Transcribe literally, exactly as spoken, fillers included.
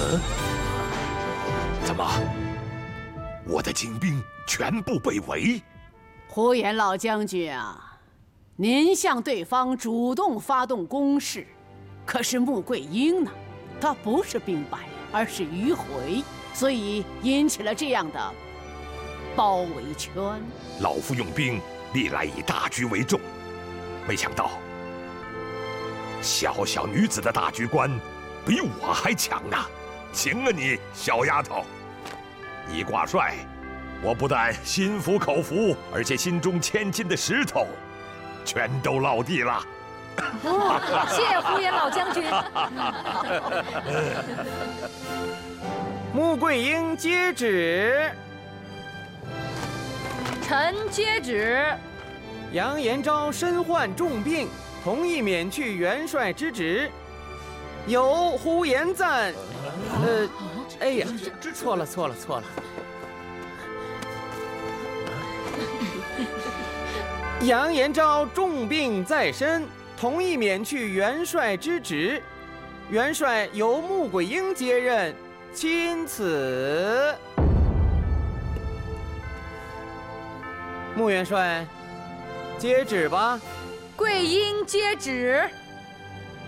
嗯？怎么，我的精兵全部被围？ 呼延老将军啊，您向对方主动发动攻势，可是穆桂英呢？他不是兵败，而是迂回，所以引起了这样的包围圈。 老夫用兵历来以大局为重，没想到小小女子的大局观比我还强呢！行啊你，小丫头！你挂帅，我不但心服口服，而且心中千斤的石头全都落地了。 哦，谢呼延老将军。 穆桂英接旨。 臣接旨。 杨延昭身患重病，同意免去元帅之职。由呼延赞，呃，哎呀，错了错了错了。杨延昭重病在身，同意免去元帅之职，元帅由穆桂英接任，钦此。穆元帅，接旨吧。 桂英接旨。